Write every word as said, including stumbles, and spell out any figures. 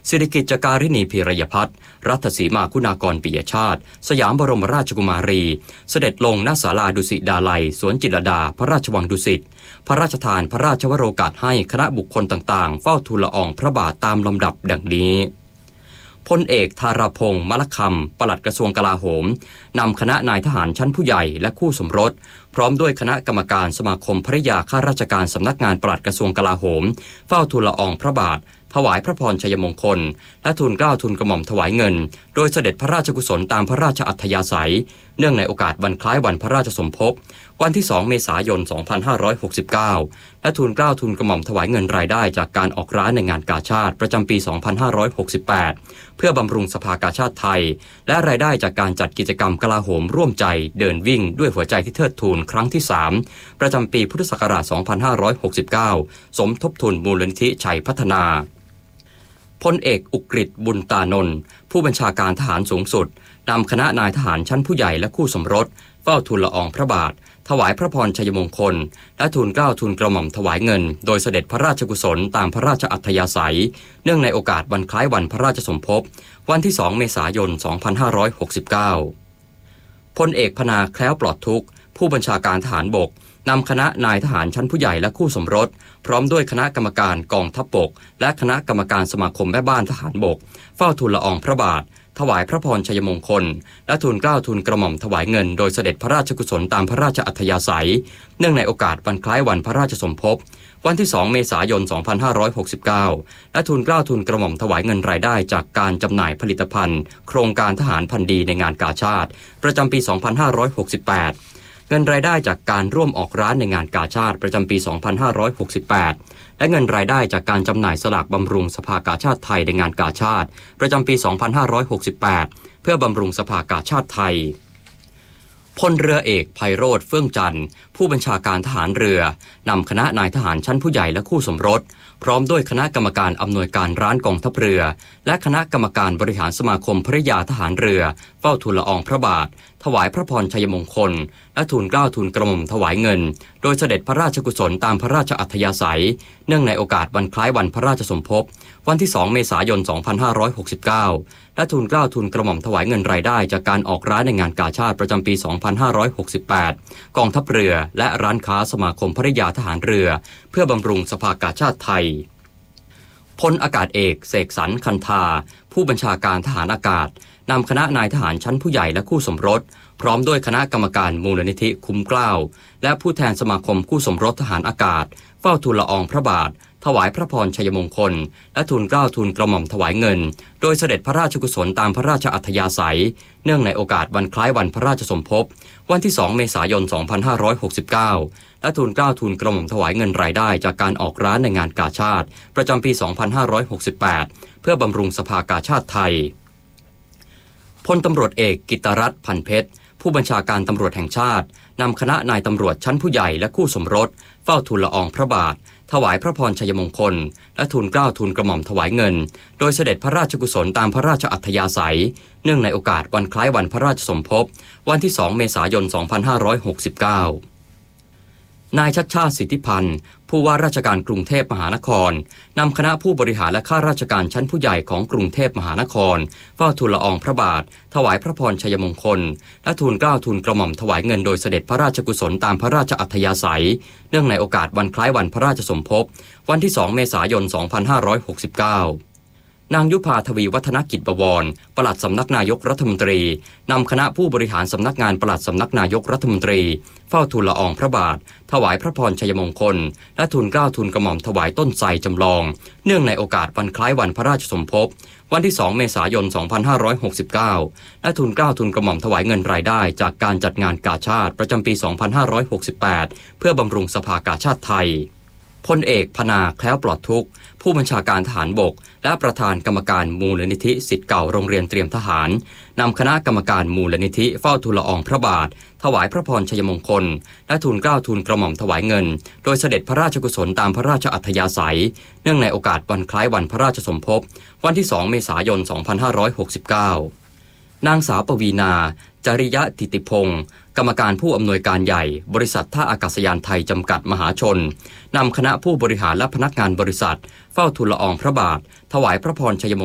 สิริกิติ์ การิณีพีรยพัฒน์รัตสีมาคุณากรปิยชาติสยามบรมราชกุมารีเสด็จลงณศาลาดุสิตดาลัยสวนจิตรลดาพระราชวังดุสิตพระราชทานพระราชวโรกาสให้คณะบุคคลต่างๆเฝ้าทูลละอองพระบาทตามลำดับดังนี้พลเอกธารพงษ์มลคำปลัดกระทรวงกลาโหมนำคณะนายทหารชั้นผู้ใหญ่และคู่สมรสพร้อมด้วยคณะกรรมการสมาคมภริยาข้าราชการสำนักงานปลัดกระทรวงกลาโหมเฝ้าทูลละอองพระบาทถวายพระพรชัยมงคลและทูลเกล้าทูลกระหม่อมถวายเงินโดยเสด็จพระราชกุศลตามพระราชอัธยาศัยเนื่องในโอกาสวันคล้ายวันพระราชสมภพวันที่สองเมษายนสองพันห้าร้อยหกสิบเก้าและทูลเกล้าทูลกระหม่อมถวายเงินรายได้จากการออกร้านในงานกาชาดประจำปีสองพันห้าร้อยหกสิบแปดเพื่อบำรุงสภากาชาดไทยและรายได้จากการจัดกิจกรรมกลาโหมร่วมใจเดินวิ่งด้วยหัวใจที่เทิดทูนครั้งที่สามประจำปีพุทธศักราชสองพันห้าร้อยหกสิบเก้าสมทบทุนมูลนิธิชัยพัฒนาพลเอกอุกฤษบุญตานนท์ผู้บัญชาการทหารสูงสุดนำคณะนายทหารชั้นผู้ใหญ่และคู่สมรสเฝ้าทูลละอองพระบาทถวายพระพรชัยมงคลและทูลเกล้าทูลกระหม่อมถวายเงินโดยเสด็จพระราชกุศลตามพระราชอัธยาศัยเนื่องในโอกาสวันคล้ายวันพระราชสมภพวันที่สองเมษายนสองพันห้าร้อยหกสิบเก้าพลเอกพนาแคล้วปลอดทุกข์ผู้บัญชาการทหารบกนำคณะนายทหารชั้นผู้ใหญ่และคู่สมรสพร้อมด้วยคณะกรรมการกองทัพบกและคณะกรรมการสมาคมแม่บ้านทหารบกเฝ้าทูลละอองพระบาทถวายพระพรชัยมงคลและทูลเกล้าทูลกระหม่อมถวายเงินโดยเสด็จพระราชกุศลตามพระราชอัธยาศัยเนื่องในโอกาสวันคล้ายวันพระราชสมภพวันที่สองเมษายนสองพันห้าร้อยหกสิบเก้าและทูลเกล้าทูลกระหม่อมถวายเงินรายได้จากการจำหน่ายผลิตภัณฑ์โครงการทหารพันดีในงานกาชาดประจำปีสองพันห้าร้อยหกสิบแปดเงินรายได้จากการร่วมออกร้านในงานกาชาดประจำปีสองพันห้าร้อยหกสิบแปดและเงินรายได้จากการจำหน่ายสลากบำรุงสภากาชาดไทยในงานกาชาดประจำปีสองพันห้าร้อยหกสิบแปดเพื่อบำรุงสภากาชาดไทยพลเรือเอกไพโรจน์เฟื่องจันทร์ผู้บัญชาการทหารเรือนำคณะนายทหารชั้นผู้ใหญ่และคู่สมรสพร้อมด้วยคณะกรรมการอำนวยการร้านกองทัพเรือและคณะกรรมการบริหารสมาคมภริยาทหารเรือเฝ้าทูลละอองพระบาทถวายพระพรชัยมงคลและทูลเกล้าทูลกระหม่อมถวายเงินโดยเสด็จพระราชกุศลตามพระราชอัธยาศัยเนื่องในโอกาสวันคล้ายวันพระราชสมภพวันที่สองเมษายนสองพันห้าร้อยหกสิบเก้าและทูลเกล้าทูลกระหม่อมถวายเงินรายได้จากการออกร้านในงานกาชาดประจำปีสองพันห้าร้อยหกสิบแปดกองทัพเรือและร้านค้าสมาคมภริยาทหารเรือเพื่อบำรุงสภากาชาดไทยพลอากาศเอกเสกสรรคันธาผู้บัญชาการทหารอากาศนำคณะนายทหารชั้นผู้ใหญ่และคู่สมรสพร้อมด้วยคณะกรรมการมูลนิธิคุ้มเกล้าและผู้แทนสมาคมคู่สมรสทหารอากาศเฝ้าทูลละอองพระบาทถวายพระพรชัยมงคลและทูลเกล้าทูลกระหม่อมถวายเงินโดยเสด็จพระราชกุศลตามพระราชอัธยาศัยเนื่องในโอกาสวันคล้ายวันพระราชสมภพวันที่สองเมษายนสองพันห้าร้อยหกสิบเก้าและทูลเกล้าทูลกระหม่อมถวายเงินรายได้จากการออกร้านในงานกาชาดประจำปีสองพันห้าร้อยหกสิบแปดเพื่อบำรุงสภากาชาดไทยพลตำรวจเอกกิตติรัตน์พันเพชรผู้บัญชาการตำรวจแห่งชาตินำคณะนายตำรวจชั้นผู้ใหญ่และคู่สมรสเฝ้าทูลละอองพระบาทถวายพระพรชัยมงคลและทูลเกล้าทูลกระหม่อมถวายเงินโดยเสด็จพระราชกุศลตามพระราชอัธยาศัยเนื่องในโอกาสวันคล้ายวันพระราชสมภพวันที่สองเมษายนสองพันห้าร้อยหกสิบเก้านายชัชชาติสิทธิพันธ์ผู้ว่าราชการกรุงเทพมหานครนำคณะผู้บริหารและข้าราชการชั้นผู้ใหญ่ของกรุงเทพมหานครเฝ้าทูลละอองพระบาทถวายพระพรชัยมงคลและทูลเกล้าทูลกระหม่อมถวายเงินโดยเสด็จพระราชกุศลตามพระราชอัธยาศัยเนื่องในโอกาสวันคล้ายวันพระราชสมภพวันที่สองเมษายนสองพันห้าร้อยหกสิบเก้านางยุพาทวีวัฒนกิจบวรปลัดสำนักนายกรัฐมนตรีนำคณะผู้บริหารสำนักงานปลัดสำนักนายกรัฐมนตรีเฝ้าทูลละอองพระบาทถวายพระพรชัยมงคลและทูลเกล้าทูลกระหม่อมถวายต้นไทรจำลองเนื่องในโอกาสวันคล้ายวันพระราชสมภพวันที่สองเมษายนสองพันห้าร้อยหกสิบเก้าและทูลเกล้าทูลกระหม่อมถวายเงินรายได้จากการจัดงานกาชาดประจำปีสองพันห้าร้อยหกสิบแปดเพื่อบำรุงสภากาชาดไทยพลเอกพนาแคล้วปลอดทุกข์ผู้บัญชาการทหารบกและประธานกรรมการมูลนิธิศิษย์เก่าโรงเรียนเตรียมทหารนำคณะกรรมการมูลนิธิเฝ้าทูลละอองพระบาทถวายพระพรชัยมงคลและทูลเกล้าทูลกระหม่อมถวายเงินโดยเสด็จพระราชกุศลตามพระราชอัธยาศัยเนื่องในโอกาสวันคล้ายวันพระราชสมภพวันที่สองเมษายนสองพันห้าร้อยหกสิบเก้านางสาวปวีณาจริยะติติพงศ์กรรมการผู้อำนวยการใหญ่บริษัทท่าอากาศยานไทยจำกัดมหาชนนำคณะผู้บริหารและพนักงานบริษัทเฝ้าทูลละอองพระบาทถวายพระพรชัยมงคล